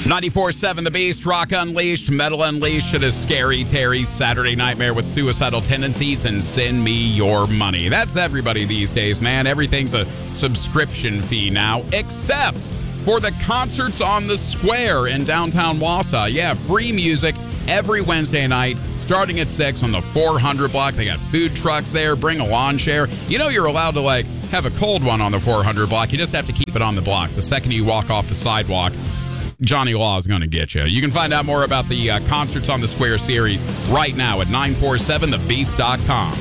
94.7 The Beast, Rock Unleashed, Metal Unleashed. It is Scary Terry's Saturday Nightmare with Suicidal Tendencies and Send Me Your Money. That's everybody these days, man. Everything's a subscription fee now, except for the concerts on the Square in downtown Wausau. Yeah, free music every Wednesday night, starting at 6 on the 400 block. They got food trucks there. Bring a lawn chair. You know you're allowed to, have a cold one on the 400 block. You just have to keep it on the block. The second you walk off the sidewalk, Johnny Law is going to get you. You can find out more about the Concerts on the Square series right now at 947thebeast.com.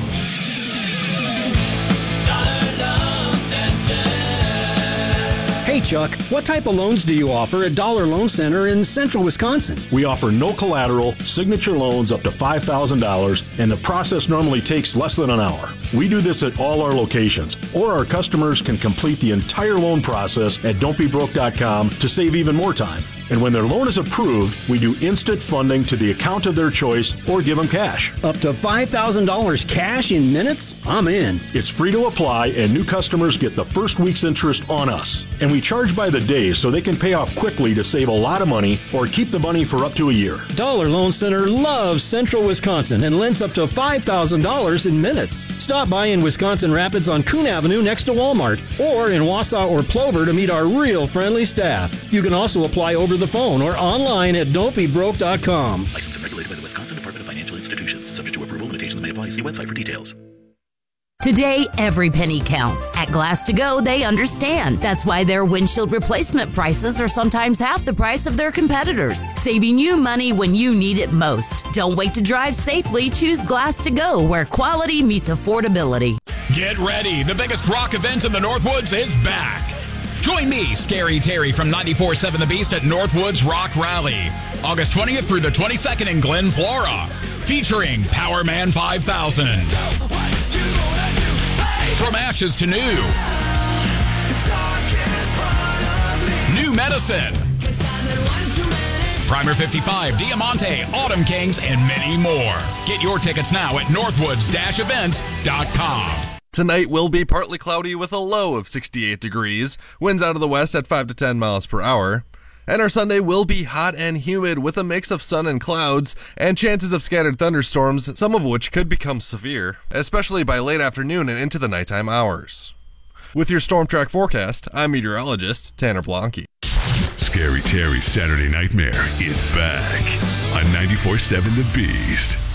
Hey, Chuck, what type of loans do you offer at Dollar Loan Center in central Wisconsin? We offer no collateral, signature loans up to $5,000, and the process normally takes less than an hour. We do this at all our locations, or our customers can complete the entire loan process at don'tbebroke.com to save even more time. And when their loan is approved, we do instant funding to the account of their choice or give them cash. Up to $5,000 cash in minutes? I'm in. It's free to apply, and new customers get the first week's interest on us. And we charge by the day so they can pay off quickly to save a lot of money or keep the money for up to a year. Dollar Loan Center loves central Wisconsin and lends up to $5,000 in minutes. Stop by in Wisconsin Rapids on Coon Avenue next to Walmart, or in Wausau or Plover to meet our real friendly staff. You can also apply over the phone or online at don'tbebroke.com. Licensed and regulated by the Wisconsin Department of Financial Institutions. Subject to approval, limitations may apply. See website for details. Today, every penny counts. At Glass To Go, they understand. That's why their windshield replacement prices are sometimes half the price of their competitors, saving you money when you need it most. Don't wait to drive safely. Choose Glass To Go, where quality meets affordability. Get ready. The biggest rock event in the Northwoods is back. Join me, Scary Terry, from 94.7 The Beast at Northwoods Rock Rally, August 20th through the 22nd in Glen, Flora, featuring Power Man 5000. From Ashes to New. New Medicine. Primer 55, Diamante, Autumn Kings, and many more. Get your tickets now at northwoods-events.com. Tonight will be partly cloudy with a low of 68 degrees, winds out of the west at 5 to 10 miles per hour. And our Sunday will be hot and humid with a mix of sun and clouds and chances of scattered thunderstorms, some of which could become severe, especially by late afternoon and into the nighttime hours. With your Storm Track forecast, I'm meteorologist Tanner Blanke. Scary Terry's Saturday Nightmare is back on 94.7 The Beast.